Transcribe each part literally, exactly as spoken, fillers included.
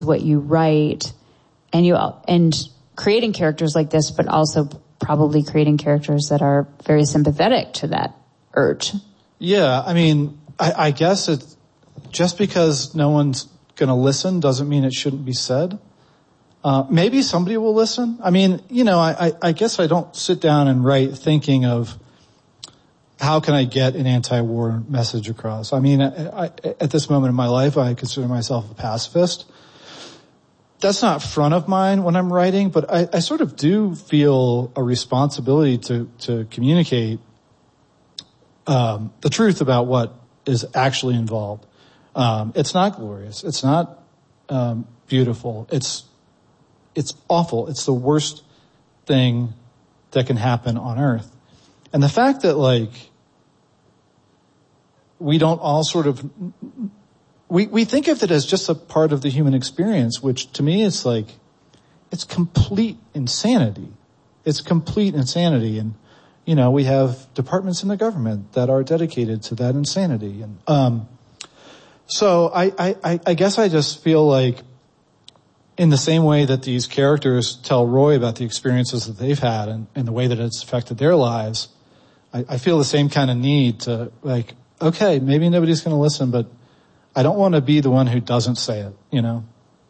what you write, and you and creating characters like this, but also probably creating characters that are very sympathetic to that urge. Yeah, I mean, I, I guess it's just because no one's going to listen doesn't mean it shouldn't be said. Uh, maybe somebody will listen. I mean, you know, I, I, I guess I don't sit down and write thinking of how can I get an anti-war message across. I mean, I, I, at this moment in my life, I consider myself a pacifist. That's not front of mind when I'm writing, but I, I sort of do feel a responsibility to, to communicate um, the truth about what is actually involved. Um, it's not glorious. It's not um, beautiful. It's it's awful. It's the worst thing that can happen on earth. And the fact that, like, we don't all sort of we we think of it as just a part of the human experience, which to me is like, it's complete insanity. It's complete insanity. And, you know, we have departments in the government that are dedicated to that insanity. And um so I, I, I guess I just feel like, in the same way that these characters tell Roy about the experiences that they've had and, and the way that it's affected their lives, I, I feel the same kind of need to, like, okay, maybe nobody's going to listen, but I don't want to be the one who doesn't say it, you know?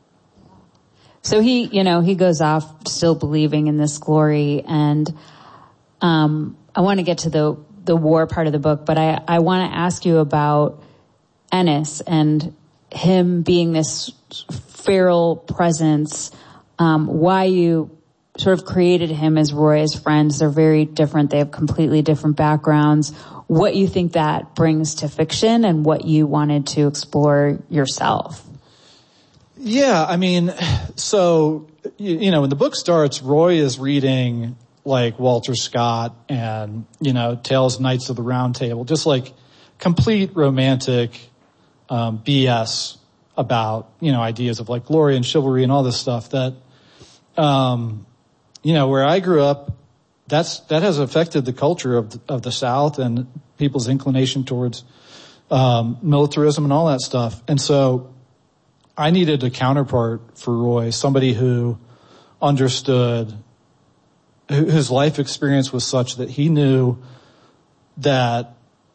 So he, you know, he goes off still believing in this glory, and um, I want to get to the the war part of the book, but I, I want to ask you about Ennis and him being this feral presence, um, why you sort of created him as Roy as friends. They're very different. They have completely different backgrounds. What you think that brings to fiction and what you wanted to explore yourself. Yeah, I mean, so, you, you know, when the book starts, Roy is reading, like, Walter Scott and, you know, Tales of Knights of the Round Table, just like complete romantic um, B S about, you know, ideas of, like, glory and chivalry and all this stuff that, um, you know, where I grew up, that's, that has affected the culture of the, of the South and people's inclination towards, um, militarism and all that stuff. And so I needed a counterpart for Roy, somebody who understood, who, whose life experience was such that he knew that,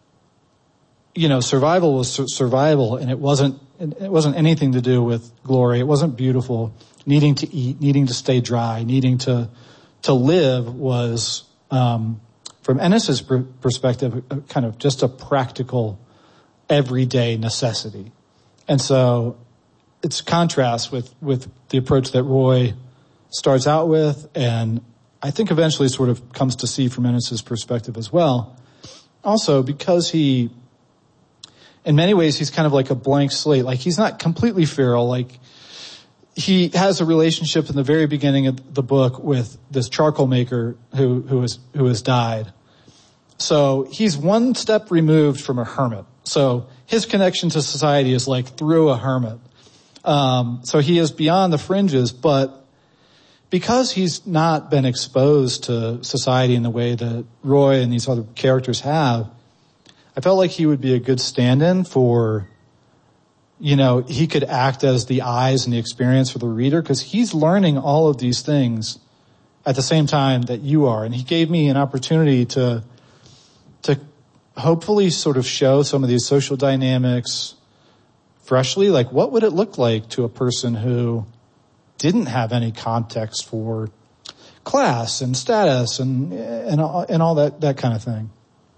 you know, survival was su- survival, and it wasn't, it wasn't anything to do with glory. It wasn't beautiful. Needing to eat, needing to stay dry, needing to, to live was, um, from Ennis's pr- perspective, a, kind of just a practical, everyday necessity. And so it's contrast with, with the approach that Roy starts out with, and I think eventually sort of comes to see from Ennis's perspective as well. Also, because he, in many ways, he's kind of like a blank slate. Like, he's not completely feral. Like, he has a relationship in the very beginning of the book with this charcoal maker who, who is, who has died. So he's one step removed from a hermit. So his connection to society is like through a hermit. Um, so he is beyond the fringes, but because he's not been exposed to society in the way that Roy and these other characters have, I felt like he would be a good stand-in for, you know, he could act as the eyes and the experience for the reader, because he's learning all of these things at the same time that you are. And he gave me an opportunity to, to hopefully sort of show some of these social dynamics freshly. Like, what would it look like to a person who didn't have any context for class and status and, and, and all that, that kind of thing?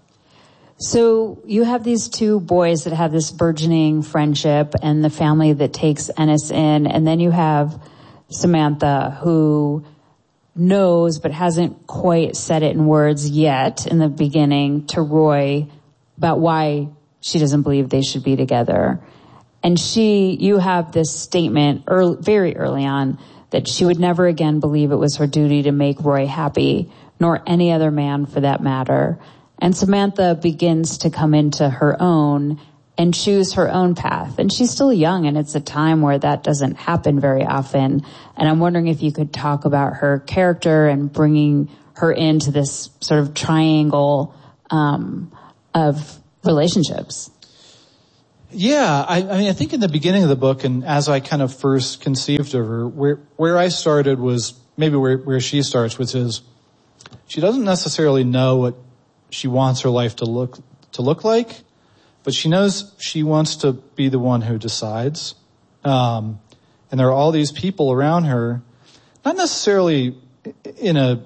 So you have these two boys that have this burgeoning friendship and the family that takes Ennis in, and then you have Samantha, who knows but hasn't quite said it in words yet in the beginning to Roy about why she doesn't believe they should be together. And she, you have this statement early, very early on, that she would never again believe it was her duty to make Roy happy, nor any other man for that matter. And Samantha begins to come into her own and choose her own path. And she's still young, and it's a time where that doesn't happen very often. And I'm wondering if you could talk about her character and bringing her into this sort of triangle um, of relationships. Yeah, I, I mean, I think in the beginning of the book, and as I kind of first conceived of her, where where I started was maybe where where she starts, which is she doesn't necessarily know what she wants her life to look to look like, but she knows she wants to be the one who decides. Um, and there are all these people around her, not necessarily in a,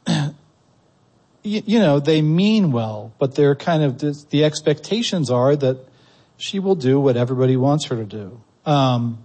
you, you know, they mean well, but they're kind of, the, the expectations are that she will do what everybody wants her to do. Um,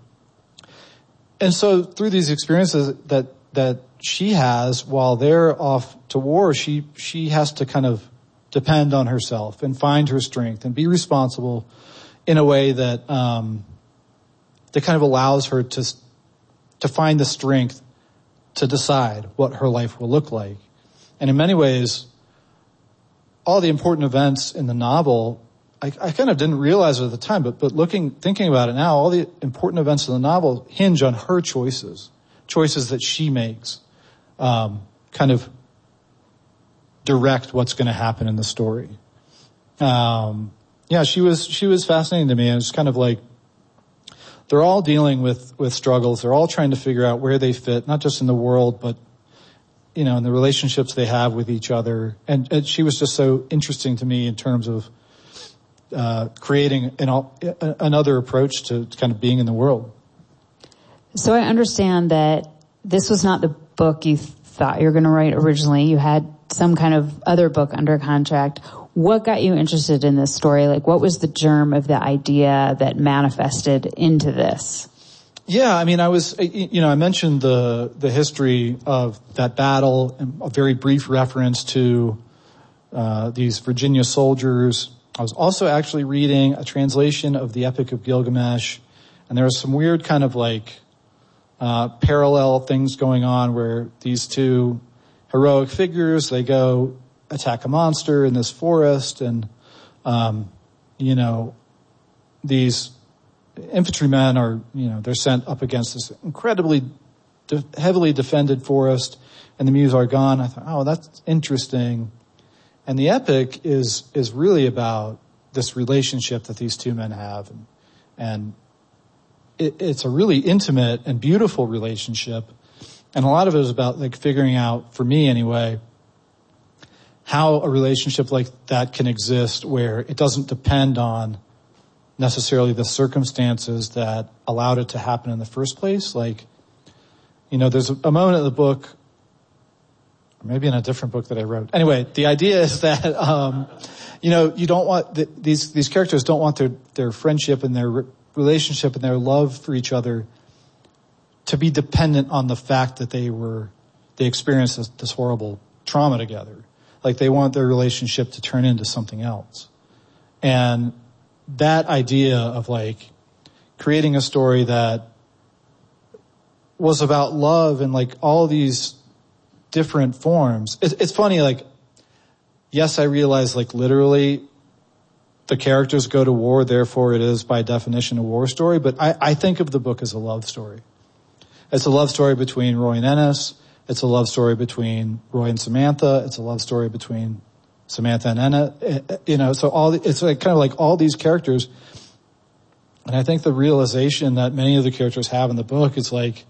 and so through these experiences that, that she has while they're off to war, she, she has to kind of depend on herself and find her strength and be responsible in a way that, um, that kind of allows her to, to find the strength to decide what her life will look like. And in many ways, all the important events in the novel, I, I kind of didn't realize it at the time, but, but looking, thinking about it now, all the important events in the novel hinge on her choices, choices that she makes, um, kind of direct what's going to happen in the story. Um, yeah, she was, she was fascinating to me. It was kind of like, they're all dealing with, with struggles. They're all trying to figure out where they fit, not just in the world, but, you know, in the relationships they have with each other. And, and she was just so interesting to me in terms of, uh, creating an, another approach to kind of being in the world. So I understand that this was not the book you thought you were going to write originally. You had some kind of other book under contract. What got you interested in this story? Like, what was the germ of the idea that manifested into this? Yeah, I mean, I was, you know, I mentioned the the history of that battle and a very brief reference to uh these Virginia soldiers. I was also actually reading a translation of the Epic of Gilgamesh, and there was some weird kind of like uh parallel things going on where these two heroic figures, they go attack a monster in this forest, and um you know these infantrymen are, you know, they're sent up against this incredibly de- heavily defended forest, and the Meuse are gone. I thought, oh, that's interesting. And the epic is is really about this relationship that these two men have, and and it, it's a really intimate and beautiful relationship. And a lot of it is about like figuring out, for me anyway, how a relationship like that can exist where it doesn't depend on necessarily the circumstances that allowed it to happen in the first place. Like, you know, there's a, a moment in the book, or maybe in a different book that I wrote. Anyway, the idea is that, um, you know, you don't want, the, these, these characters don't want their, their friendship and their re- relationship and their love for each other to be dependent on the fact that they were, they experienced this, this horrible trauma together. Like, they want their relationship to turn into something else. And that idea of like creating a story that was about love in like all these different forms. It's, it's funny, like, yes, I realize like literally the characters go to war, therefore it is by definition a war story, but I, I think of the book as a love story. It's a love story between Roy and Ennis. It's a love story between Roy and Samantha. It's a love story between Samantha and Enna, you know, so all, it's like kind of like all these characters. And I think the realization that many of the characters have in the book is like,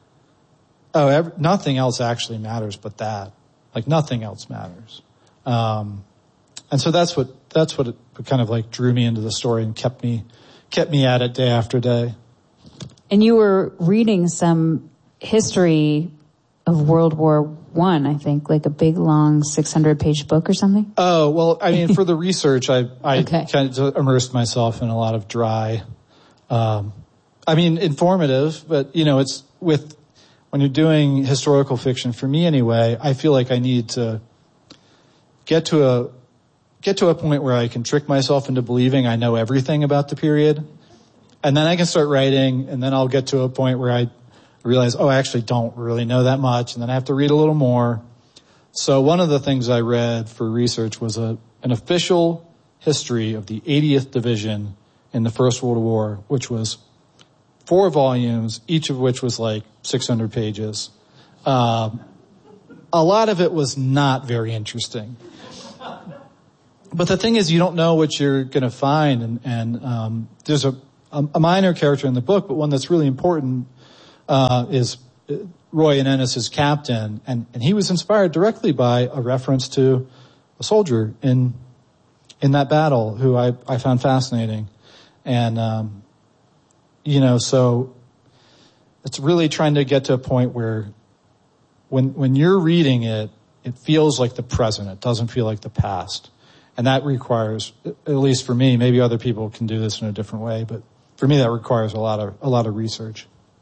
oh, every, nothing else actually matters but that. Like, nothing else matters. Um, and so that's what, that's what it kind of like drew me into the story and kept me, kept me at it day after day. And you were reading some history of World War One, I, I think, like a big, long six hundred page book or something? Oh, well, I mean, for the research, I, I okay. kind of immersed myself in a lot of dry, um, I mean, informative, but, you know, it's with, when you're doing historical fiction, for me anyway, I feel like I need to get to a, get to a point where I can trick myself into believing I know everything about the period. And then I can start writing, and then I'll get to a point where I realize, oh, I actually don't really know that much, and then I have to read a little more. So one of the things I read for research was a an official history of the eightieth Division in the First World War, which was four volumes, each of which was like six hundred pages. Um, a lot of it was not very interesting. but the thing is, you don't know what you're going to find, and, and um, there's a, a minor character in the book, but one that's really important uh, is Roy and Ennis's captain, and, and he was inspired directly by a reference to a soldier in in that battle who I, I found fascinating. And, um, you know, so it's really trying to get to a point where when when you're reading it, it feels like the present. It doesn't feel like the past. And that requires, at least for me, maybe other people can do this in a different way, but for me that requires a lot of a lot of research.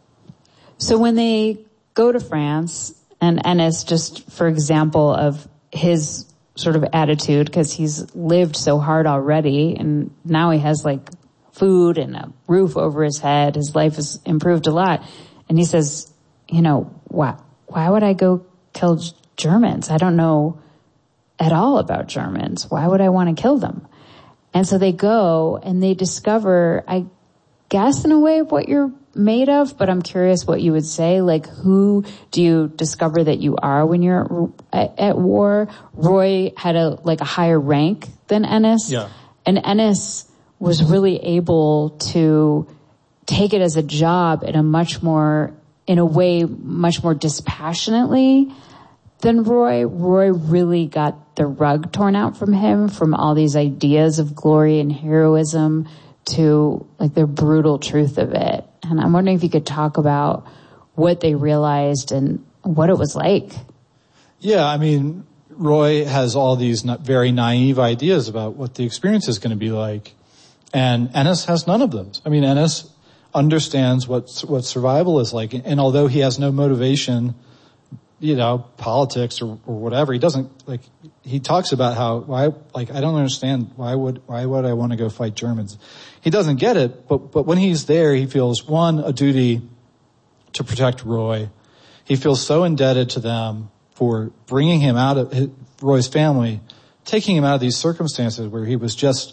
So when they go to France, and Ennis, just for example of his sort of attitude, because he's lived so hard already, and now he has like food and a roof over his head. His life has improved a lot. And he says, you know, why, why would I go kill Germans? I don't know at all about Germans. Why would I want to kill them? And so they go and they discover, I guess in a way, what you're made of, but I'm curious what you would say. Like, who do you discover that you are when you're at, at war? Roy had a, like a higher rank than Ennis. Yeah. And Ennis was really able to take it as a job in a much more, in a way, much more dispassionately than Roy. Roy really got the rug torn out from him, from all these ideas of glory and heroism to like the brutal truth of it. And I'm wondering if you could talk about what they realized and what it was like. Yeah, I mean, Roy has all these very naive ideas about what the experience is going to be like. And Ennis has none of those. I mean, Ennis understands what what survival is like. And although he has no motivation, you know, politics or, or whatever, he doesn't, like, he talks about how, why, like, I don't understand, why would, why would I want to go fight Germans? He doesn't get it, but, but when he's there, he feels, one, a duty to protect Roy. He feels so indebted to them for bringing him out of his, Roy's family, taking him out of these circumstances where he was just,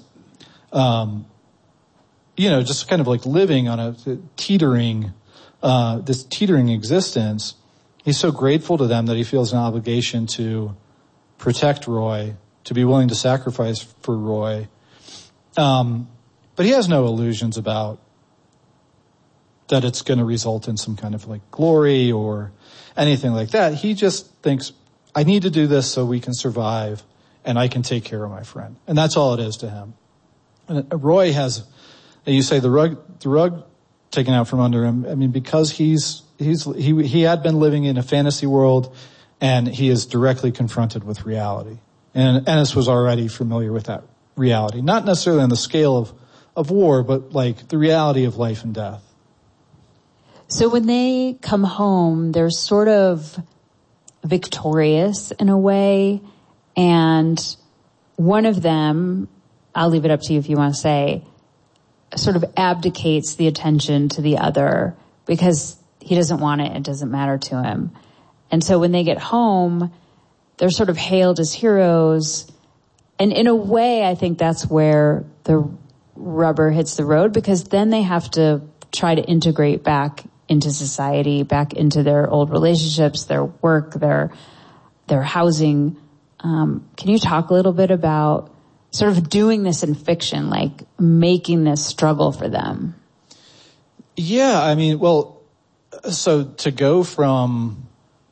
um, you know, just kind of like living on a teetering, uh, this teetering existence. He's so grateful to them that he feels an obligation to protect Roy, to be willing to sacrifice for Roy. Um, but he has no illusions about that it's going to result in some kind of like glory or anything like that. He just thinks, I need to do this so we can survive and I can take care of my friend. And that's all it is to him. And Roy has, you say the rug, the rug taken out from under him. I mean, because he's, he's, he, he had been living in a fantasy world and he is directly confronted with reality. And Ennis was already familiar with that reality. Not necessarily on the scale of, of war, but like the reality of life and death. So when they come home, they're sort of victorious in a way. And one of them, I'll leave it up to you if you want to say, sort of abdicates the attention to the other because he doesn't want it. It doesn't matter to him. And so when they get home, they're sort of hailed as heroes. And in a way, I think that's where the rubber hits the road, because then they have to try to integrate back into society, back into their old relationships, their work, their, their housing. Um, can you talk a little bit about sort of doing this in fiction, like making this struggle for them? Yeah, I mean, well, so to go from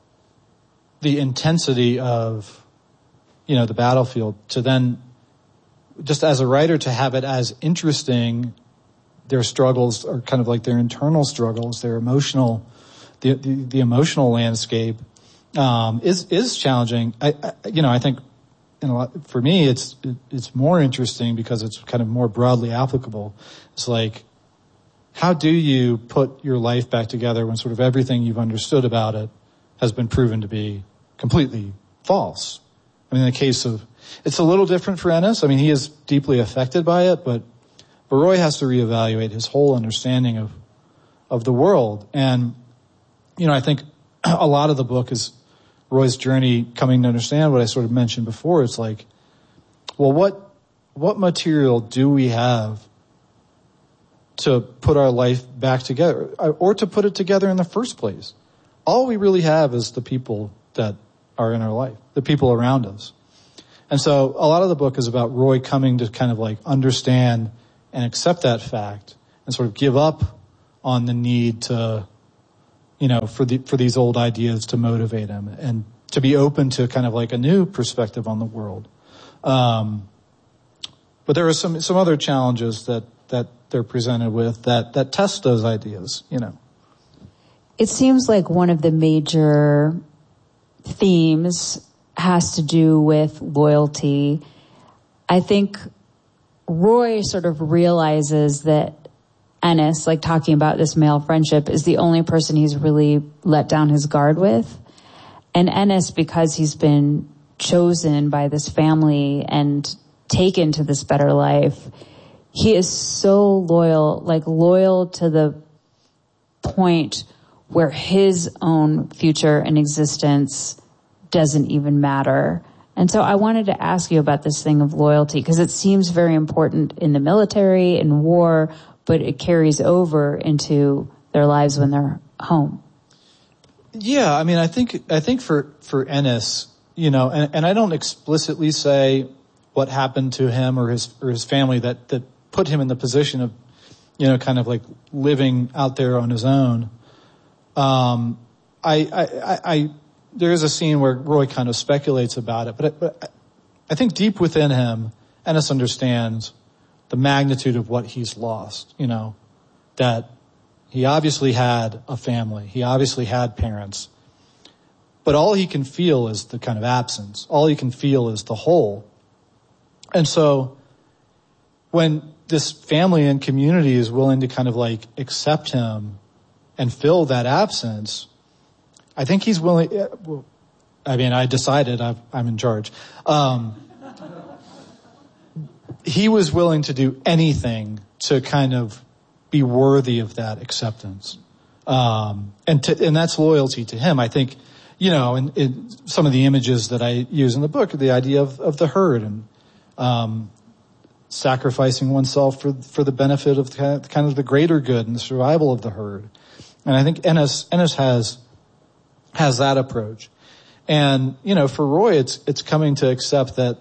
the intensity of, you know, the battlefield to then just as a writer to have it as interesting, their struggles are kind of like their internal struggles, their emotional, the, the, the emotional landscape, um, is, is challenging. I, I, you know, I think, you know, for me, it's, it, it's more interesting because it's kind of more broadly applicable. It's like, how do you put your life back together when sort of everything you've understood about it has been proven to be completely false? I mean, in the case of, it's a little different for Ennis. I mean, he is deeply affected by it, but, but Roy has to reevaluate his whole understanding of, of the world. And, you know, I think a lot of the book is Roy's journey coming to understand what I sort of mentioned before. It's like, well, what, what material do we have to put our life back together, or to put it together in the first place? All we really have is the people that are in our life, the people around us. And so a lot of the book is about Roy coming to kind of like understand and accept that fact and sort of give up on the need to, you know, for the, for these old ideas to motivate him and to be open to kind of like a new perspective on the world. Um, but there are some, some other challenges that, that they're presented with that, that test those ideas, you know. It seems like one of the major themes has to do with loyalty. I think Roy sort of realizes that Ennis, like talking about this male friendship, is the only person he's really let down his guard with. And Ennis, because he's been chosen by this family and taken to this better life, he is so loyal, like loyal to the point where his own future and existence doesn't even matter. And so I wanted to ask you about this thing of loyalty, because it seems very important in the military, in war, but it carries over into their lives when they're home. Yeah, I mean, I think, I think for, for Ennis, you know, and, and I don't explicitly say what happened to him or his, or his family that, that put him in the position of, you know, kind of like living out there on his own. Um, I, I, I, I there is a scene where Roy kind of speculates about it, but, but I think deep within him, Ennis understands the magnitude of what he's lost, you know, that he obviously had a family. He obviously had parents, but all he can feel is the kind of absence. All he can feel is the hole. And so when this family and community is willing to kind of like accept him and fill that absence, I think he's willing. I mean, I decided I've, I'm in charge. Um, he was willing to do anything to kind of be worthy of that acceptance. Um, and to, and that's loyalty to him. I think, you know, in, in some of the images that I use in the book, the idea of, of the herd and, um, sacrificing oneself for, for the benefit of the, kind of the greater good and the survival of the herd. And I think Ennis, Ennis has, has that approach. And, you know, for Roy, it's, it's coming to accept that,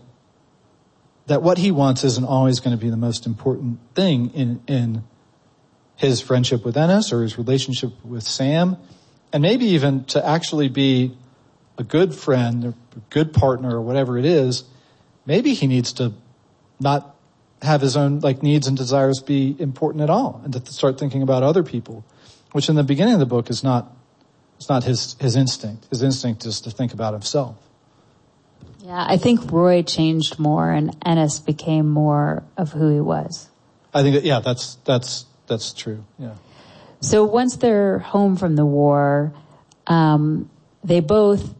that what he wants isn't always going to be the most important thing in, in his friendship with Ennis or his relationship with Sam. And maybe even to actually be a good friend or a good partner or whatever it is, maybe he needs to not have his own like needs and desires be important at all and to start thinking about other people, which in the beginning of the book is not, it's not his, his instinct. His instinct is to think about himself. Yeah, I think Roy changed more and Ennis became more of who he was. I think that, yeah, that's, that's, that's true. Yeah. So once they're home from the war, um, they both,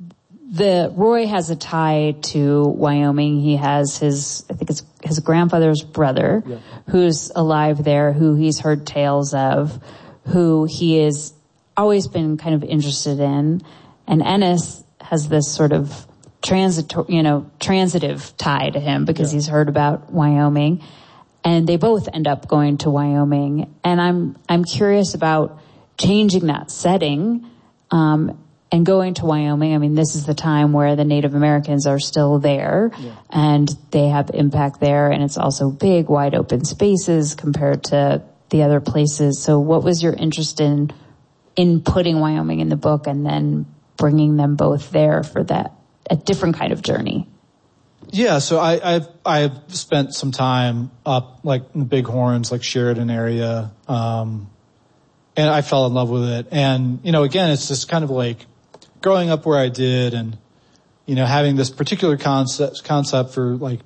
the, Roy has a tie to Wyoming. He has his, I think it's his grandfather's brother, yeah, who's alive there, who he's heard tales of, who he has always been kind of interested in. And Ennis has this sort of transitor, you know, transitive tie to him because yeah, he's heard about Wyoming. And they both end up going to Wyoming. And I'm, I'm curious about changing that setting, um, and going to Wyoming. I mean, this is the time where the Native Americans are still there, yeah, and they have impact there. And it's also big, wide open spaces compared to the other places. So what was your interest in, in putting Wyoming in the book and then bringing them both there for that, a different kind of journey? Yeah, so I, I've, I've spent some time up, like, in the Bighorns, like Sheridan area, um, and I fell in love with it. And, you know, again, it's just kind of like growing up where I did and, you know, having this particular concept, concept for, like,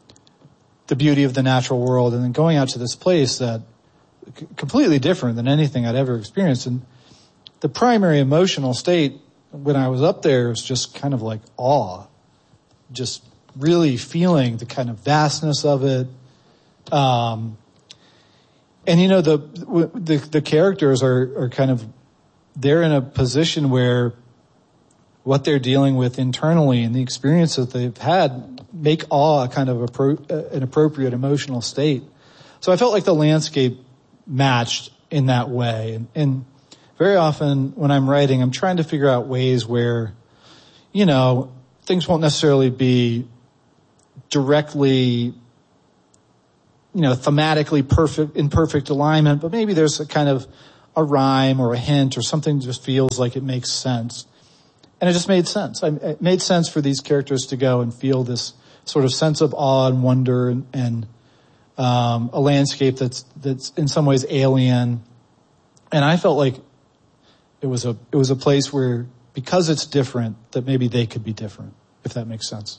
the beauty of the natural world and then going out to this place that c- completely different than anything I'd ever experienced. And the primary emotional state when I was up there was just kind of like awe, just really feeling the kind of vastness of it. Um, and you know, the, the, the characters are, are kind of, they're in a position where what they're dealing with internally and the experience that they've had make awe a kind of appro- an appropriate emotional state. So I felt like the landscape matched in that way. And, and very often when I'm writing, I'm trying to figure out ways where, you know, things won't necessarily be directly, you know, thematically perfect, in perfect alignment, but maybe there's a kind of a rhyme or a hint or something that just feels like it makes sense. And it just made sense. It made sense for these characters to go and feel this sort of sense of awe and wonder and, and um, a landscape that's that's in some ways alien. And I felt like it was a it was a place where, because it's different, that maybe they could be different, if that makes sense.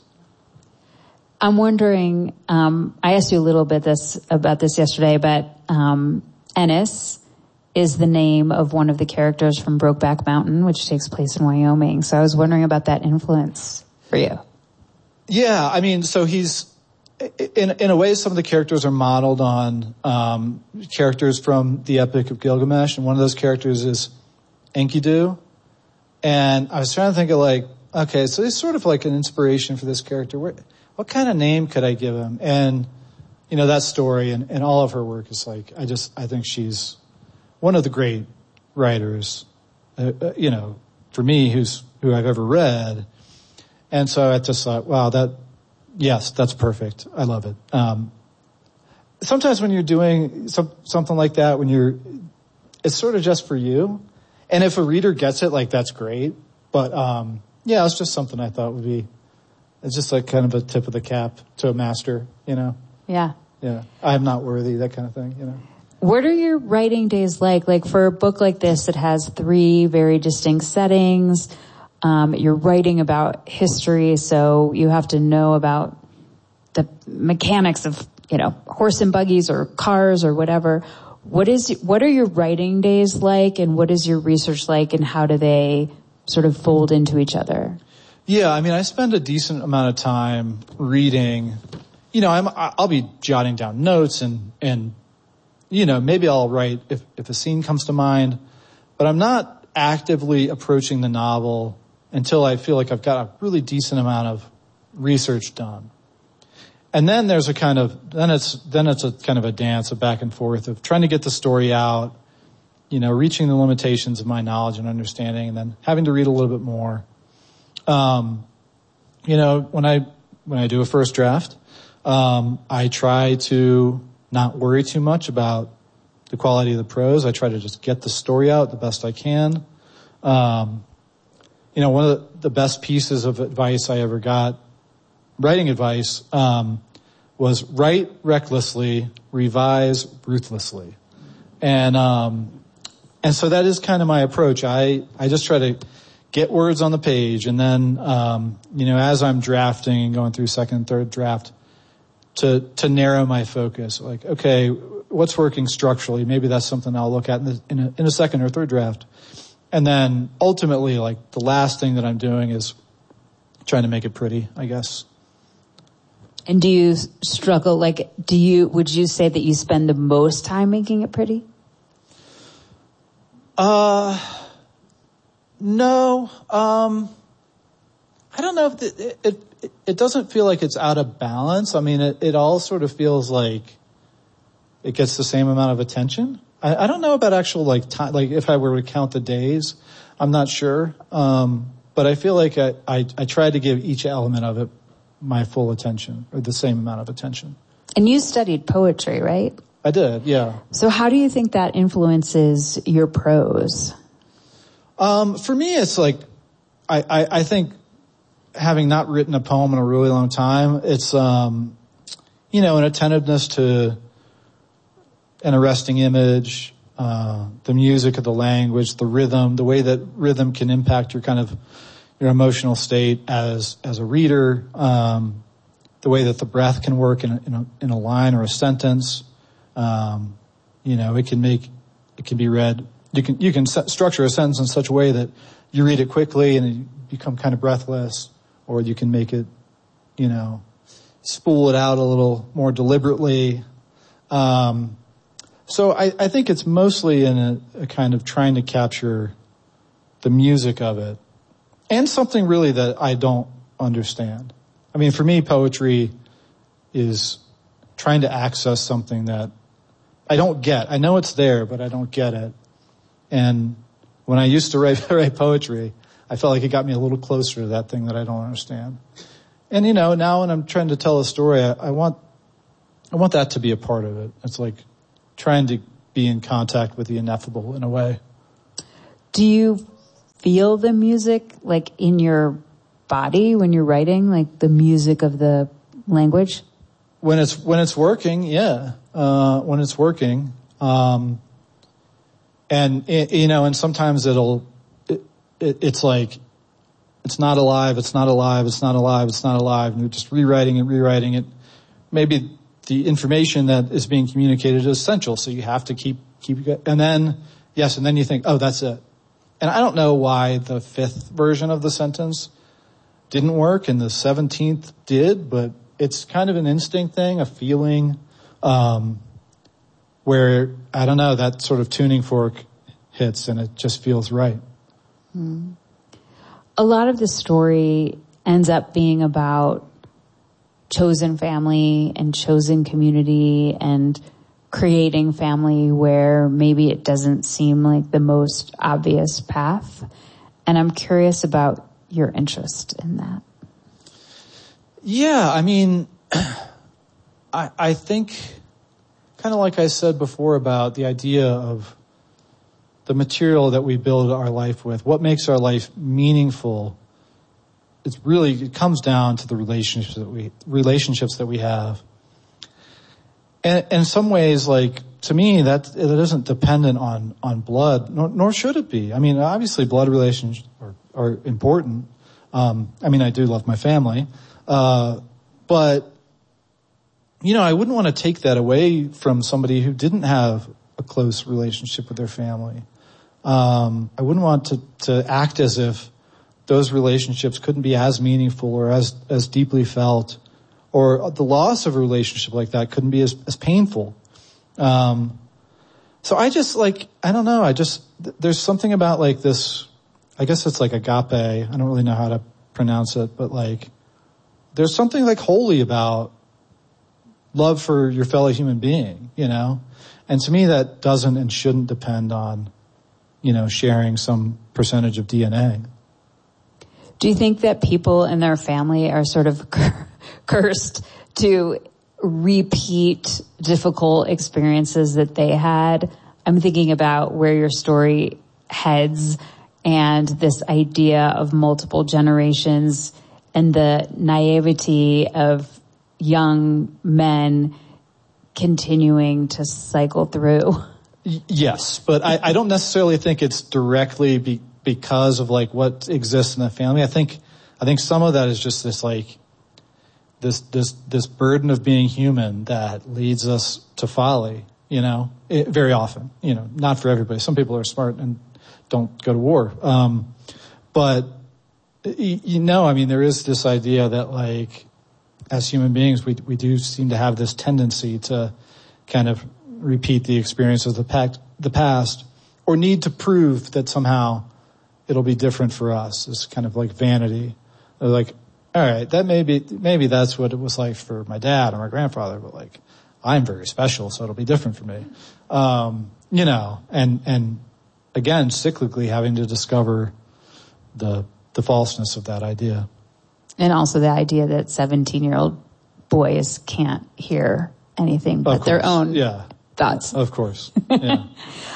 I'm wondering, um, I asked you a little bit this about this yesterday, but um, Ennis is the name of one of the characters from Brokeback Mountain, which takes place in Wyoming. So I was wondering about that influence for you. Yeah, I mean, so he's, in in a way, some of the characters are modeled on um, characters from the Epic of Gilgamesh, and one of those characters is Enkidu. And I was trying to think of like, okay, so he's sort of like an inspiration for this character. Where, what kind of name could I give him? And, you know, that story and, and all of her work is like, I just, I think she's one of the great writers, uh, uh, you know, for me, who's, who I've ever read. And so I just thought, wow, that, yes, that's perfect. I love it. Um, sometimes when you're doing some, something like that, when you're, it's sort of just for you. And if a reader gets it, like, that's great. But, um, yeah, it's just something I thought would be, it's just like kind of a tip of the cap to a master, you know? Yeah. Yeah. I'm not worthy, that kind of thing, you know? What are your writing days like? Like for a book like this that has three very distinct settings, um, you're writing about history, so you have to know about the mechanics of, you know, horse and buggies or cars or whatever. What is, what are your writing days like, and what is your research like, and how do they sort of fold into each other? Yeah, I mean, I spend a decent amount of time reading. You know, I'm, I'll be jotting down notes and, and, you know, maybe I'll write if, if a scene comes to mind, but I'm not actively approaching the novel until I feel like I've got a really decent amount of research done. And then there's a kind of, then it's, then it's a kind of a dance, a back and forth of trying to get the story out, you know, reaching the limitations of my knowledge and understanding, and then having to read a little bit more. Um, you know, when I, when I do a first draft, um, I try to not worry too much about the quality of the prose. I try to just get the story out the best I can. Um, you know, one of the, the best pieces of advice I ever got, writing advice, um, was write recklessly, revise ruthlessly. And, um, and so that is kind of my approach. I, I just try to get words on the page, and then, um, you know, as I'm drafting and going through second and third draft, to, to narrow my focus. Like, okay, what's working structurally? Maybe that's something I'll look at in, the, in, a, in a second or third draft. And then ultimately, like, the last thing that I'm doing is trying to make it pretty, I guess. And do you struggle, like, do you, would you say that you spend the most time making it pretty? Uh, no, um, I don't know if it, it, it, it doesn't feel like it's out of balance. I mean, it, it all sort of feels like it gets the same amount of attention. I, I don't know about actual, like, time, like, if I were to count the days, I'm not sure. Um, but I feel like I, I, I try to give each element of it my full attention, or the same amount of attention. And you studied poetry, right? I did, yeah. So how do you think that influences your prose? Um, for me, it's like, I, I, I think having not written a poem in a really long time, it's, um, you know, an attentiveness to an arresting image, uh, the music of the language, the rhythm, the way that rhythm can impact your kind of, your emotional state as, as a reader, um, the way that the breath can work in a, in a, in a line or a sentence. Um, you know, it can make, it can be read, you can, you can set, structure a sentence in such a way that you read it quickly and you become kind of breathless, or you can make it, you know, spool it out a little more deliberately. Um, so I, I think it's mostly in a, a kind of trying to capture the music of it, and something really that I don't understand. I mean, for me, poetry is trying to access something that I don't get. I know it's there, but I don't get it. And when I used to write, write poetry, I felt like it got me a little closer to that thing that I don't understand. And, you know, now when I'm trying to tell a story, I, I want, I want that to be a part of it. It's like trying to be in contact with the ineffable in a way. Do you feel the music, like, in your body when you're writing, like the music of the language? When it's, when it's working, yeah. Uh, when it's working. Um, and, it, you know, and sometimes it'll, it, it, it's like, it's not alive, it's not alive, it's not alive, it's not alive. And you're just rewriting it, rewriting it. Maybe the information that is being communicated is essential, so you have to keep, keep, and then, yes, and then you think, oh, that's it. And I don't know why the fifth version of the sentence didn't work and the seventeenth did, but it's kind of an instinct thing, a feeling, um, where, I don't know, that sort of tuning fork hits and it just feels right. Hmm. A lot of the story ends up being about chosen family and chosen community and creating family where maybe it doesn't seem like the most obvious path. And I'm curious about your interest in that. Yeah, I mean, I, I think, kind of like I said before about the idea of the material that we build our life with, what makes our life meaningful, it's really, it comes down to the relationships that we, relationships that we have. And in some ways, like, to me, that, that isn't dependent on, on blood, nor, nor should it be. I mean, obviously blood relations are, are important. Um, I mean, I do love my family. Uh, but, you know, I wouldn't want to take that away from somebody who didn't have a close relationship with their family. Um, I wouldn't want to, to act as if those relationships couldn't be as meaningful or as, as deeply felt, or the loss of a relationship like that couldn't be as, as painful. Um, so I just like, I don't know, I just, there's something about like this, I guess it's like agape, I don't really know how to pronounce it, but like, there's something like holy about love for your fellow human being, you know? And to me that doesn't and shouldn't depend on, you know, sharing some percentage of D N A. Do you think that people in their family are sort of cursed to repeat difficult experiences that they had? I'm thinking about where your story heads and this idea of multiple generations and the naivety of young men continuing to cycle through. Yes, but I, I don't necessarily think it's directly be, because of like what exists in the family. I think, I think some of that is just this like, this, this, this burden of being human that leads us to folly, you know, it, very often, you know, not for everybody. Some people are smart and don't go to war. Um, but you, you know, I mean, there is this idea that like, as human beings, we, we do seem to have this tendency to kind of repeat the experience of the pact, the past, or need to prove that somehow it'll be different for us. It's kind of like vanity. They're like, all right, that may be, maybe that's what it was like for my dad or my grandfather, but like, I'm very special, so it'll be different for me. Um, you know, and, and again, cyclically having to discover the, the falseness of that idea. And also the idea that seventeen-year-old boys can't hear anything but their own yeah. thoughts. Of course. Yeah.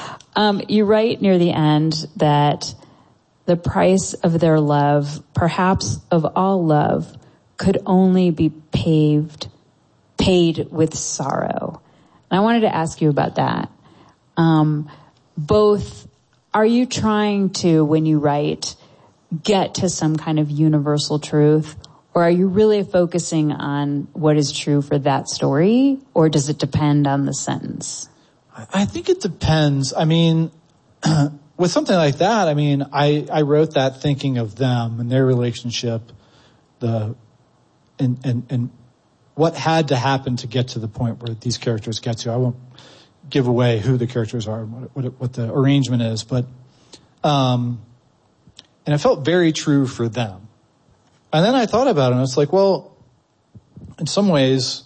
um, you write near the end that the price of their love, perhaps of all love, could only be paved, paid with sorrow. And I wanted to ask you about that. Um, both, are you trying to, when you write, get to some kind of universal truth, or are you really focusing on what is true for that story, or does it depend on the sentence? I think it depends. I mean, with something like that, I mean, I, I wrote that thinking of them and their relationship, the, and, and, and what had to happen to get to the point where these characters get to. I won't give away who the characters are and what, what, what the arrangement is, but, um, and it felt very true for them. And then I thought about it and it's like, well, in some ways,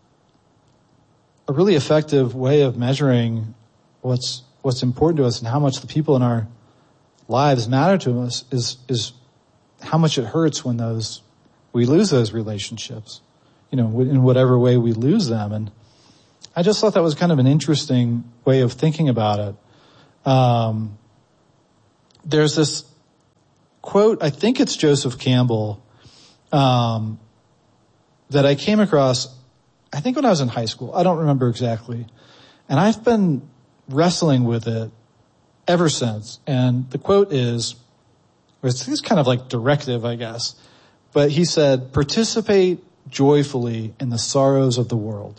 a really effective way of measuring what's, what's important to us and how much the people in our lives matter to us is, is how much it hurts when those we lose those relationships, you know, in whatever way we lose them. And I just thought that was kind of an interesting way of thinking about it. Um, there's this quote, I think it's Joseph Campbell, um, that I came across, I think when I was in high school. I don't remember exactly. And I've been wrestling with it ever since. And the quote is, it's, it's kind of like directive, I guess. But he said, participate joyfully in the sorrows of the world.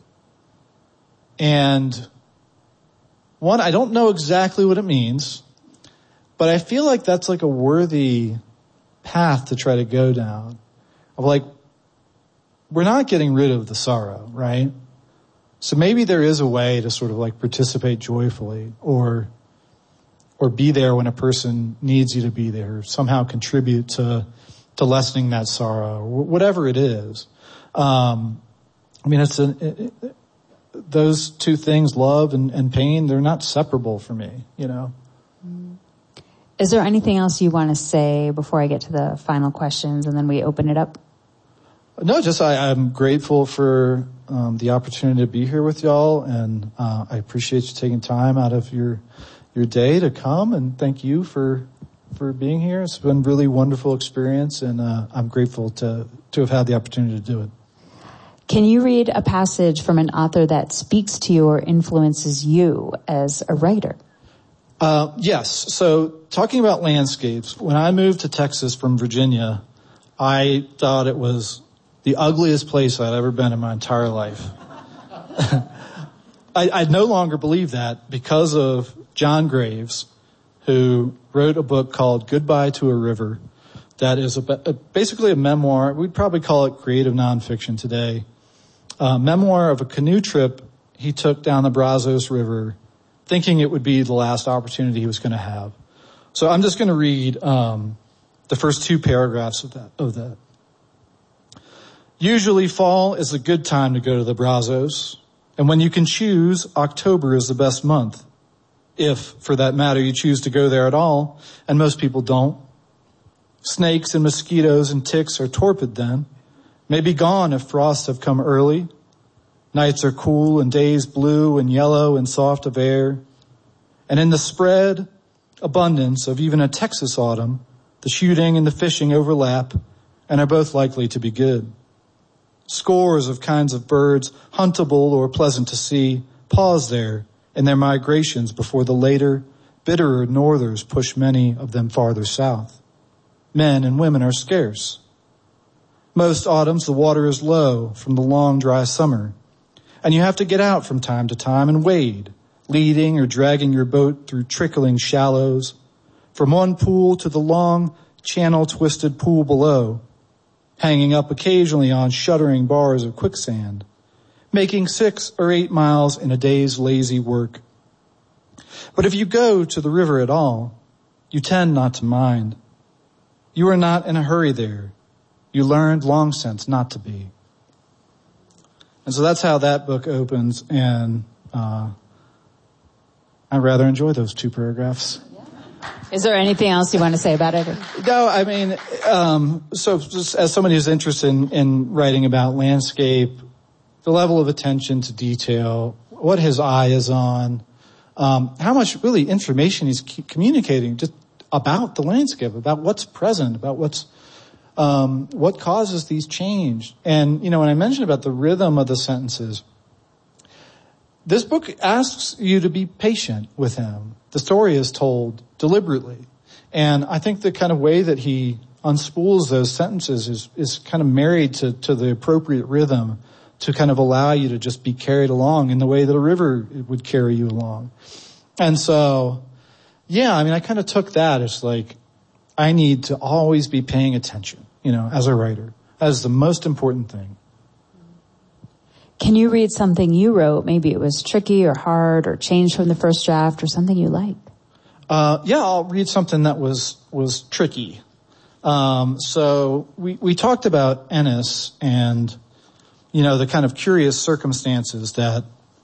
And one, I don't know exactly what it means, but I feel like that's like a worthy path to try to go down. Of like, we're not getting rid of the sorrow, right? So maybe there is a way to sort of like participate joyfully, or or be there when a person needs you to be there, or somehow contribute to to lessening that sorrow, or whatever it is. Um, I mean, it's a, it, it, those two things, love and, and pain, they're not separable for me, you know. Is there anything else you want to say before I get to the final questions and then we open it up? No, just I, I'm grateful for um, the opportunity to be here with y'all, and uh, I appreciate you taking time out of your your day to come, and thank you for for being here. It's been a really wonderful experience, and uh, I'm grateful to to have had the opportunity to do it. Can you read a passage from an author that speaks to you or influences you as a writer? Uh, yes. So talking about landscapes, when I moved to Texas from Virginia, I thought it was the ugliest place I'd ever been in my entire life. I, I no longer believe that because of John Graves, who wrote a book called Goodbye to a River that is a, a, basically a memoir. We'd probably call it creative nonfiction today. A memoir of a canoe trip he took down the Brazos River, thinking it would be the last opportunity he was going to have. So I'm just going to read um, the first two paragraphs of that. Of that. Usually fall is a good time to go to the Brazos, and when you can choose, October is the best month. If, for that matter, you choose to go there at all, and most people don't. Snakes and mosquitoes and ticks are torpid then, may be gone if frosts have come early. Nights are cool and days blue and yellow and soft of air. And in the spread abundance of even a Texas autumn, the shooting and the fishing overlap and are both likely to be good. Scores of kinds of birds, huntable or pleasant to see, pause there in their migrations before the later, bitterer northers push many of them farther south. Men and women are scarce. Most autumns the water is low from the long dry summer, and you have to get out from time to time and wade, leading or dragging your boat through trickling shallows, from one pool to the long channel-twisted pool below, hanging up occasionally on shuddering bars of quicksand, making six or eight miles in a day's lazy work. But if you go to the river at all, you tend not to mind. You are not in a hurry there. You learned long since not to be. And so that's how that book opens, and uh, I rather enjoy those two paragraphs. Is there anything else you want to say about it? No, I mean, um, so just as somebody who's interested in, in writing about landscape, the level of attention to detail, what his eye is on, um, how much really information he's communicating just about the landscape, about what's present, about what's Um, what causes these change. And, you know, when I mentioned about the rhythm of the sentences, this book asks you to be patient with him. The story is told deliberately. And I think the kind of way that he unspools those sentences is, is kind of married to, to the appropriate rhythm to kind of allow you to just be carried along in the way that a river would carry you along. And so, yeah, I mean, I kind of took that as like, I need to always be paying attention, you know, as a writer. That is the most important thing. Can you read something you wrote? Maybe it was tricky or hard or changed from the first draft, or something you like? Uh, yeah, I'll read something that was, was tricky. Um, so we, we talked about Ennis and, you know, the kind of curious circumstances that,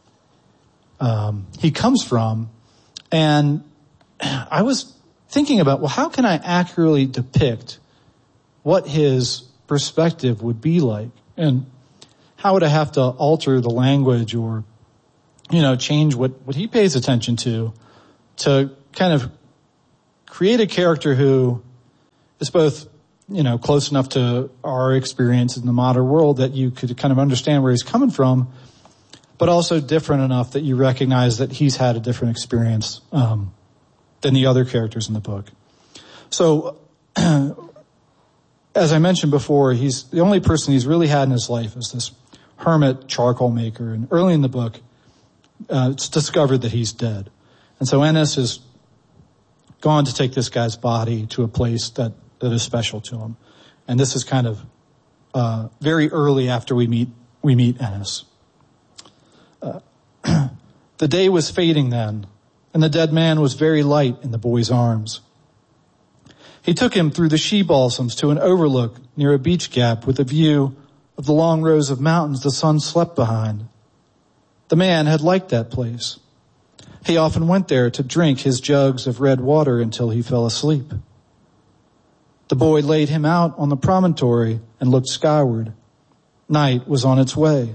um, he comes from. And I was thinking about, well, how can I accurately depict what his perspective would be like? And how would I have to alter the language or, you know, change what, what he pays attention to to kind of create a character who is both, you know, close enough to our experience in the modern world that you could kind of understand where he's coming from, but also different enough that you recognize that he's had a different experience um, than the other characters in the book. So, as I mentioned before, he's the only person he's really had in his life is this hermit charcoal maker. And early in the book, uh, it's discovered that he's dead. And so Ennis has gone to take this guy's body to a place that, that is special to him. And this is kind of uh, very early after we meet we meet Ennis. Uh, the day was fading then, and the dead man was very light in the boy's arms. He took him through the she balsams to an overlook near a beach gap with a view of the long rows of mountains the sun slept behind. The man had liked that place. He often went there to drink his jugs of red water until he fell asleep. The boy laid him out on the promontory and looked skyward. Night was on its way.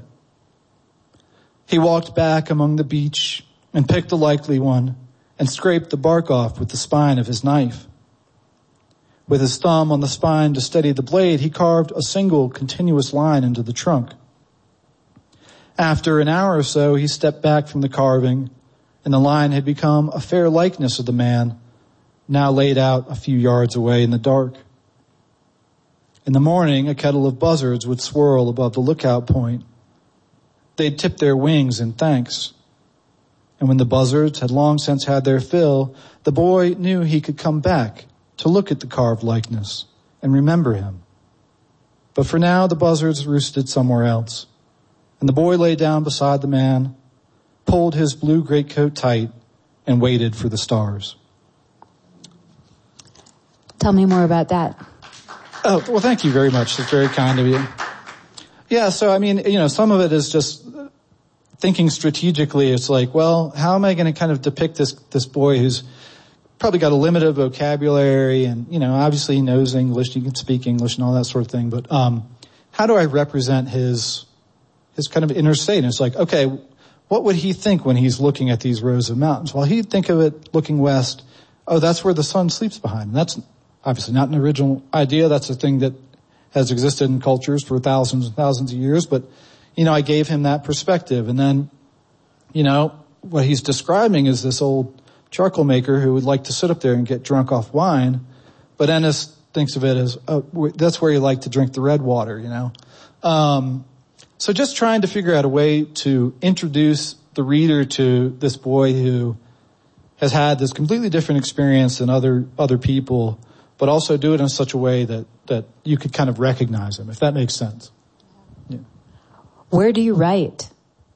He walked back among the beach and picked the likely one and scraped the bark off with the spine of his knife. With his thumb on the spine to steady the blade, he carved a single continuous line into the trunk. After an hour or so, he stepped back from the carving, and the line had become a fair likeness of the man, now laid out a few yards away in the dark. In the morning, a kettle of buzzards would swirl above the lookout point. They'd tip their wings in thanks. And when the buzzards had long since had their fill, the boy knew he could come back to look at the carved likeness and remember him. But for now, the buzzards roosted somewhere else, and the boy lay down beside the man, pulled his blue greatcoat tight, and waited for the stars. Tell me more about that. Oh, well, thank you very much. It's very kind of you. Yeah, so, I mean, you know, some of it is just thinking strategically. It's like, well, how am I going to kind of depict this this boy who's probably got a limited vocabulary and, you know, obviously he knows English, he can speak English and all that sort of thing, but um, how do I represent his his kind of inner state? And it's like, okay, what would he think when he's looking at these rows of mountains? Well, he'd think of it looking west. Oh, that's where the sun sleeps behind. And that's obviously not an original idea. That's a thing that has existed in cultures for thousands and thousands of years. But, you know, I gave him that perspective. And then, you know, what he's describing is this old charcoal maker who would like to sit up there and get drunk off wine. But Ennis thinks of it as, oh, that's where you like to drink the red water, you know. Um, so just trying to figure out a way to introduce the reader to this boy who has had this completely different experience than other other people, but also do it in such a way that, that you could kind of recognize him, if that makes sense. Yeah. Where do you write?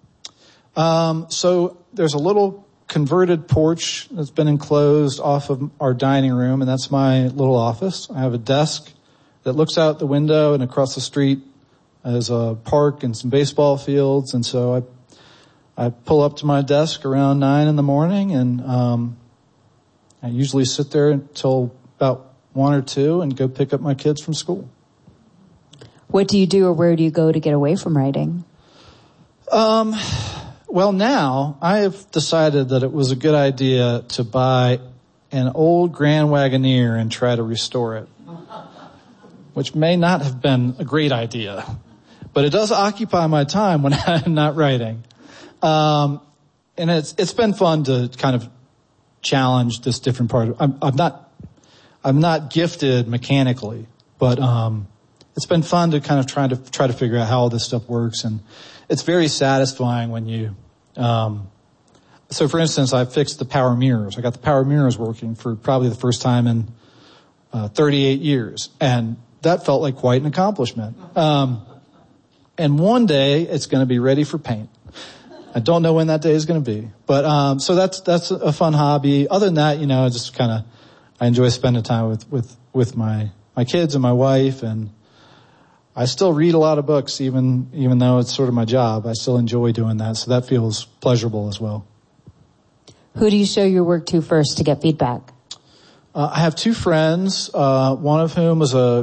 Um, so there's a little converted porch that's been enclosed off of our dining room, and that's my little office. I have a desk that looks out the window, and across the street is a park and some baseball fields, and so I I pull up to my desk around nine in the morning, and um, I usually sit there until about one or two and go pick up my kids from school. What do you do, or where do you go to get away from writing? Um, well, now I have decided that it was a good idea to buy an old Grand Wagoneer and try to restore it, which may not have been a great idea, but it does occupy my time when I'm not writing. Um, and it's it's been fun to kind of challenge this different part of, I'm, I'm not I'm not gifted mechanically, but um, it's been fun to kind of try to try to figure out how all this stuff works, and it's very satisfying when you. Um, so, for instance, I fixed the power mirrors. I got the power mirrors working for probably the first time in uh, thirty-eight years, and that felt like quite an accomplishment. Um, and one day it's going to be ready for paint. I don't know when that day is going to be, but um, so that's that's a fun hobby. Other than that, you know, I just kind of I enjoy spending time with with with my my kids and my wife, and I still read a lot of books, even even though it's sort of my job. I still enjoy doing that, so that feels pleasurable as well. Who do you show your work to first to get feedback? Uh, I have two friends, uh, one of whom is a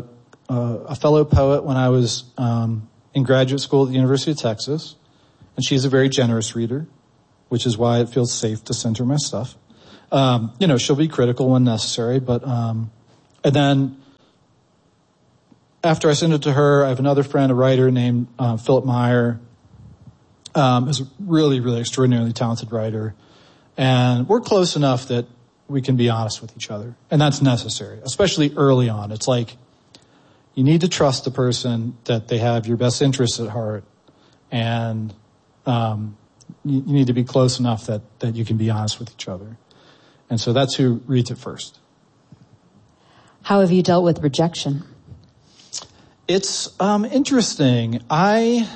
uh, a fellow poet when I was um, in graduate school at the University of Texas, and she's a very generous reader, which is why it feels safe to send her my stuff. Um, you know, she'll be critical when necessary, but um, and then after I send it to her, I have another friend, a writer named uh, Philip Meyer, um, who's a really, really extraordinarily talented writer, and we're close enough that we can be honest with each other, and that's necessary, especially early on. It's like you need to trust the person that they have your best interests at heart, and um, you, you need to be close enough that, that you can be honest with each other. And so that's who reads it first. How have you dealt with rejection? It's um, interesting. I,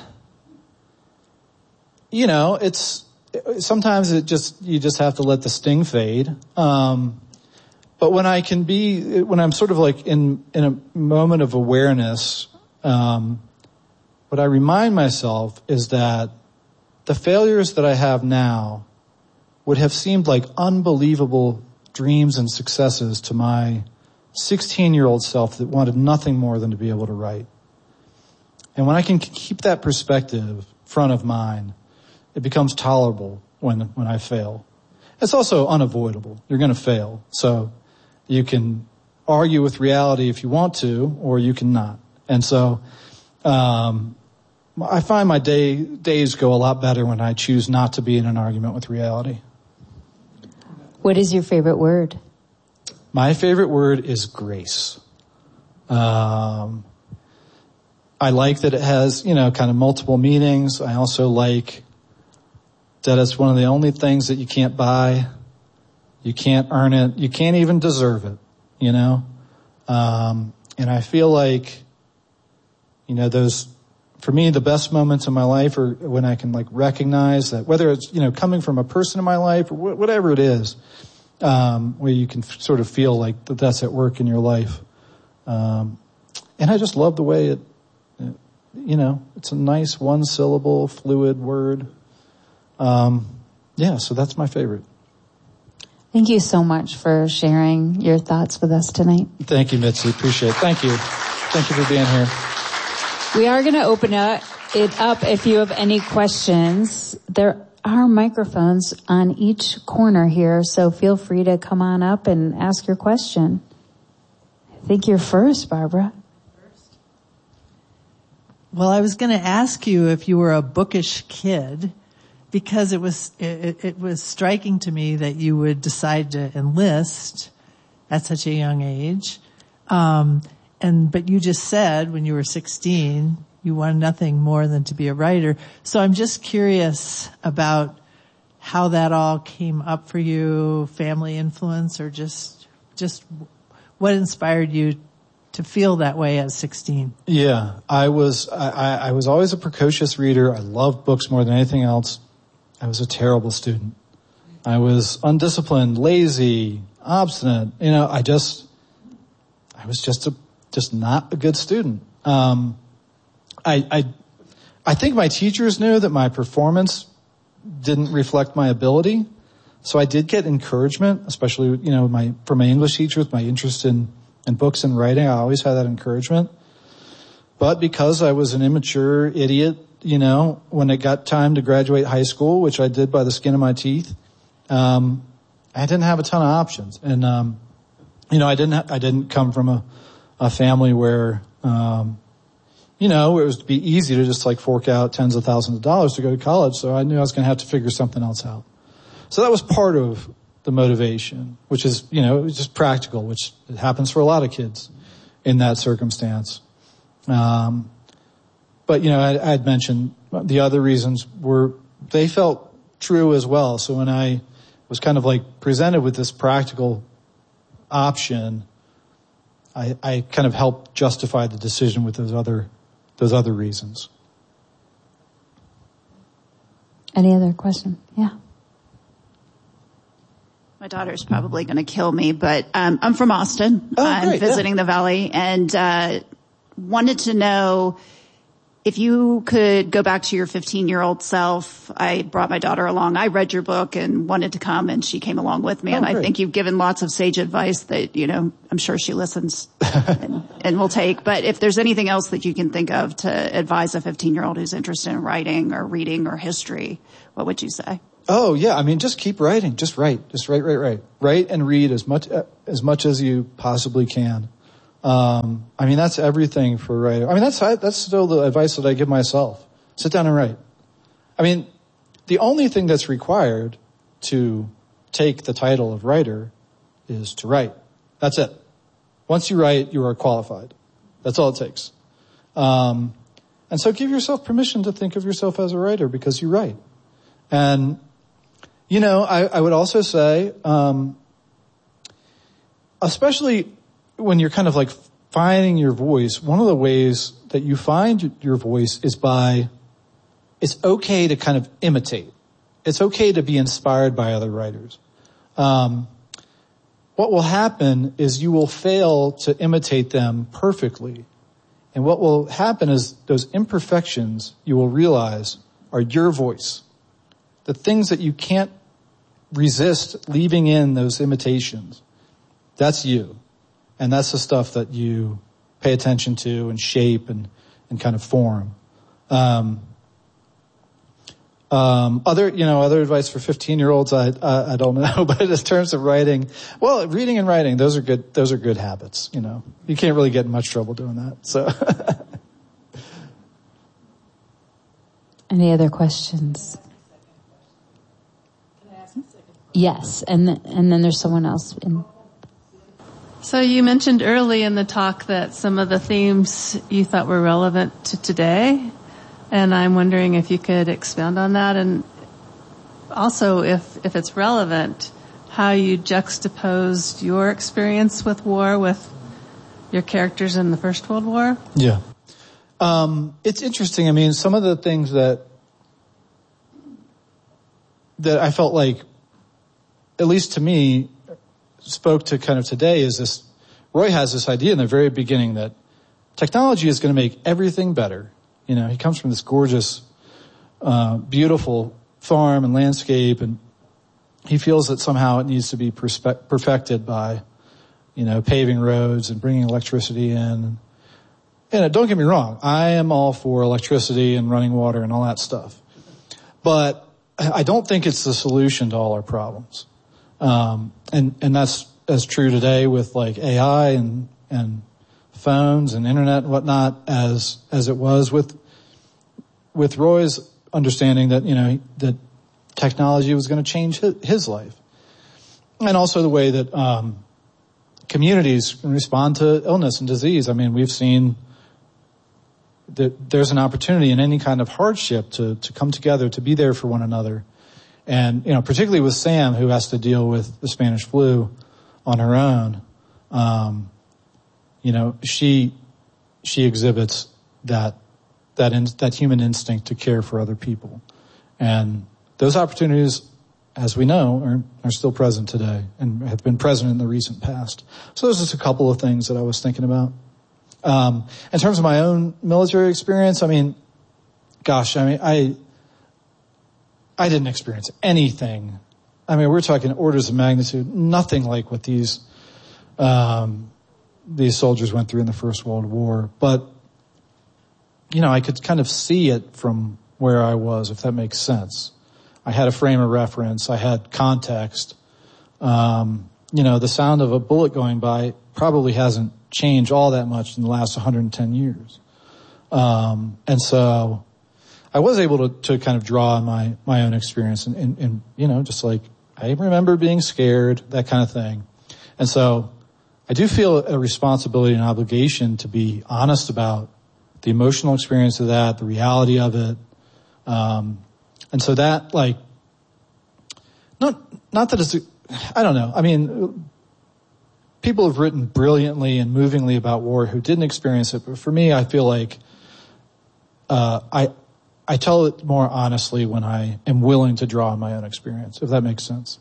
you know, it's sometimes it just you just have to let the sting fade. Um, but when I can be, when I'm sort of like in in a moment of awareness, um, what I remind myself is that the failures that I have now would have seemed like unbelievable dreams and successes to my sixteen-year-old self that wanted nothing more than to be able to write. And when I can keep that perspective front of mind, it becomes tolerable when when I fail. It's also unavoidable. You're going to fail. So you can argue with reality if you want to, or you can not. And so um, I find my day days go a lot better when I choose not to be in an argument with reality. What is your favorite word? My favorite word is grace. Um, I like that it has, you know, kind of multiple meanings. I also like that it's one of the only things that you can't buy. You can't earn it. You can't even deserve it, you know? Um, and I feel like, you know, those, for me, the best moments in my life are when I can like recognize that, whether it's, you know, coming from a person in my life or wh- whatever it is, um, where you can f- sort of feel like that that's at work in your life. Um, and I just love the way it, it, you know, it's a nice one syllable, fluid word. Um, yeah, so that's my favorite. Thank you so much for sharing your thoughts with us tonight. Thank you, Mitzi. Appreciate it. Thank you. Thank you for being here. We are going to open it up if you have any questions. There are microphones on each corner here, so feel free to come on up and ask your question. I think you're first, Barbara. Well, I was going to ask you if you were a bookish kid, because it was it, it was striking to me that you would decide to enlist at such a young age. Um, and but you just said when you were sixteen, you wanted nothing more than to be a writer. So I'm just curious about how that all came up for you, family influence, or just just what inspired you to feel that way at sixteen? Yeah, I was I, I was always a precocious reader. I loved books more than anything else. I was a terrible student. I was undisciplined, lazy, obstinate. You know, I just, I was just a, just not a good student. Um, I, I, I think my teachers knew that my performance didn't reflect my ability. So I did get encouragement, especially, you know, my, from my English teacher with my interest in, in books and writing. I always had that encouragement. But because I was an immature idiot, you know, when it got time to graduate high school, which I did by the skin of my teeth, um, I didn't have a ton of options. And, um, you know, I didn't, ha- I didn't come from a, a family where, um, you know, it was be easy to just like fork out tens of thousands of dollars to go to college. So I knew I was going to have to figure something else out. So that was part of the motivation, which is, you know, it was just practical, which happens for a lot of kids in that circumstance. Um, But, you know, I, I had mentioned the other reasons were, they felt true as well. So when I was kind of like presented with this practical option, I, I kind of helped justify the decision with those other, those other reasons. Any other question? Yeah. My daughter's probably going to kill me, but um, I'm from Austin. Oh, I'm great, visiting yeah. the Valley and uh wanted to know, if you could go back to your fifteen-year-old self, I brought my daughter along. I read your book and wanted to come, and she came along with me. Oh, and great. I think you've given lots of sage advice that, you know, I'm sure she listens and, and will take. But if there's anything else that you can think of to advise a fifteen-year-old who's interested in writing or reading or history, what would you say? Oh, yeah. I mean, just keep writing. Just write. Just write, write, write. Write and read as much, as much as you possibly can. Um, I mean, that's everything for writing. I mean, that's, that's still the advice that I give myself. Sit down and write. I mean, the only thing that's required to take the title of writer is to write. That's it. Once you write, you are qualified. That's all it takes. Um, and so give yourself permission to think of yourself as a writer because you write. And, you know, I, I would also say, um, especially when you're kind of like finding your voice, one of the ways that you find your voice is by, it's okay to kind of imitate. It's okay to be inspired by other writers. Um, what will happen is you will fail to imitate them perfectly. And what will happen is those imperfections you will realize are your voice. The things that you can't resist leaving in those imitations, that's you. And that's the stuff that you pay attention to and shape and, and kind of form. Um, um, other, you know, other advice for fifteen-year-olds, I, I, I don't know, but in terms of writing, well, reading and writing, those are good, those are good habits, you know. You can't really get in much trouble doing that, so. Any other questions? Can I ask a second question? Yes, and th- and then there's someone else in. So you mentioned early in the talk that some of the themes you thought were relevant to today, and I'm wondering if you could expound on that, and also if, if it's relevant, how you juxtaposed your experience with war with your characters in the First World War. Yeah. Um, it's interesting. I mean, some of the things that that I felt like, at least to me, spoke to kind of today is this, Roy has this idea in the very beginning that technology is going to make everything better. You know, he comes from this gorgeous, uh, beautiful farm and landscape, and he feels that somehow it needs to be perspe- perfected by, you know, paving roads and bringing electricity in. And don't get me wrong, I am all for electricity and running water and all that stuff. But I don't think it's the solution to all our problems. Um, and, and that's as true today with like A I and, and phones and internet and whatnot as, as it was with, with Roy's understanding that, you know, that technology was going to change his, his life. And also the way that, um, communities can respond to illness and disease. I mean, we've seen that there's an opportunity in any kind of hardship to, to come together, to be there for one another. And, you know, particularly with Sam, who has to deal with the Spanish flu on her own, um, you know, she, she exhibits that, that, in, that human instinct to care for other people. And those opportunities, as we know, are, are still present today and have been present in the recent past. So there's just a couple of things that I was thinking about. Um, in terms of my own military experience, I mean, gosh, I mean, I, I didn't experience anything. I mean, we're talking orders of magnitude, nothing like what these, um, these soldiers went through in the First World War. But, you know, I could kind of see it from where I was, if that makes sense. I had a frame of reference. I had context. Um, you know, the sound of a bullet going by probably hasn't changed all that much in the last one hundred ten years. Um, and so I was able to, to kind of draw on my, my own experience and, and, and, you know, just like I remember being scared, that kind of thing. And so I do feel a responsibility and obligation to be honest about the emotional experience of that, the reality of it. Um, and so that, like, not, not that it's, I don't know. I mean, people have written brilliantly and movingly about war who didn't experience it. But for me, I feel like, uh, I, I tell it more honestly when I am willing to draw on my own experience, if that makes sense.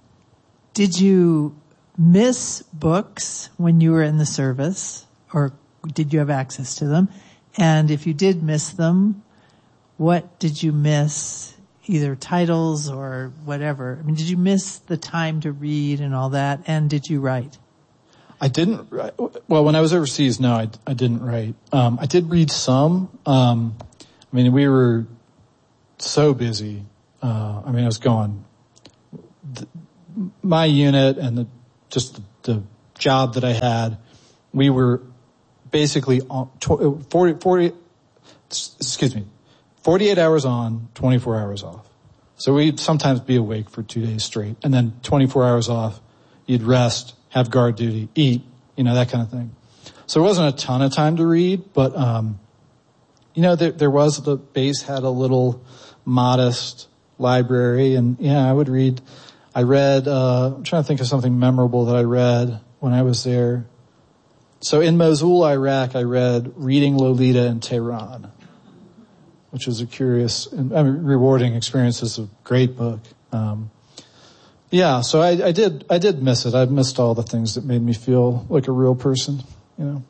Did you miss books when you were in the service, or did you have access to them? And if you did miss them, what did you miss? Either titles or whatever. I mean, did you miss the time to read and all that? And did you write? I didn't write. Well, when I was overseas, no, I, I didn't write. Um, I did read some. Um, I mean, we were so busy. Uh, I mean, I was going, the, my unit and the, just the, the job that I had, we were basically on forty, forty, excuse me, forty-eight hours on, twenty-four hours off. So we'd sometimes be awake for two days straight, and then twenty-four hours off. You'd rest, have guard duty, eat, you know, that kind of thing. So there wasn't a ton of time to read, but, um, you know, there, there was, the base had a little modest library, and yeah, I would read. I read, uh, I'm trying to think of something memorable that I read when I was there. So in Mosul, Iraq, I read Reading Lolita in Tehran, which was a curious and I mean, rewarding experience. It's a great book. Um, yeah, so I, I did, I did miss it. I missed all the things that made me feel like a real person, you know.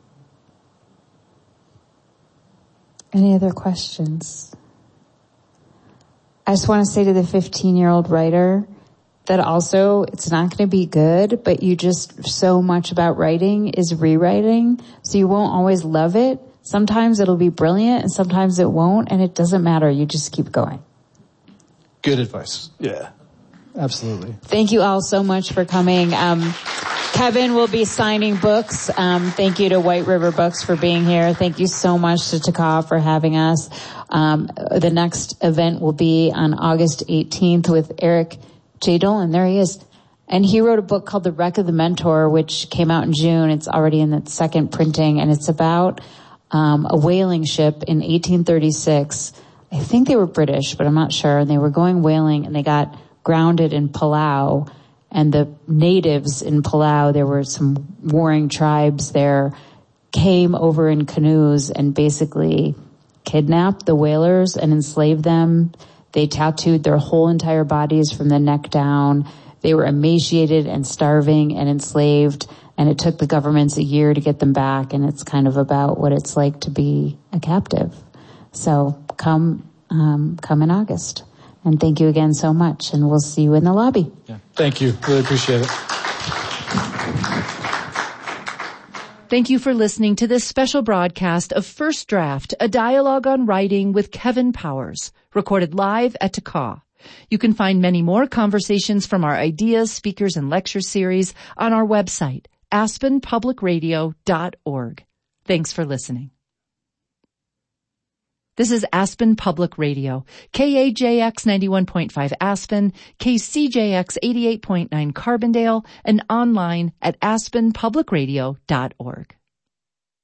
Any other questions? I just want to say to the fifteen-year-old writer that also it's not going to be good, but you just, so much about writing is rewriting, so you won't always love it. Sometimes it'll be brilliant and sometimes it won't, and it doesn't matter. You just keep going. Good advice. Yeah, absolutely. Thank you all so much for coming. Um, Kevin will be signing books. Um, thank you to White River Books for being here. Thank you so much to Taka for having us. Um, the next event will be on August eighteenth with Eric Jadol, and there he is. And he wrote a book called The Wreck of the Mentor, which came out in June. It's already in its second printing, and it's about um, a whaling ship in eighteen thirty-six. I think they were British, but I'm not sure. And they were going whaling, and they got grounded in Palau. And the natives in Palau, there were some warring tribes there, came over in canoes and basically kidnapped the whalers and enslaved them. They tattooed their whole entire bodies from the neck down. They were emaciated and starving and enslaved, and it took the governments a year to get them back, and it's kind of about what it's like to be a captive. So come, um, come in August. And thank you again so much, and we'll see you in the lobby. Yeah. Thank you. Really appreciate it. Thank you for listening to this special broadcast of First Draft, a dialogue on writing with Kevin Powers, recorded live at Taka. You can find many more conversations from our ideas, speakers, and lecture series on our website, aspen public radio dot org. Thanks for listening. This is Aspen Public Radio, K A J X ninety-one point five Aspen, K C J X eighty-eight point nine Carbondale, and online at aspen public radio dot org.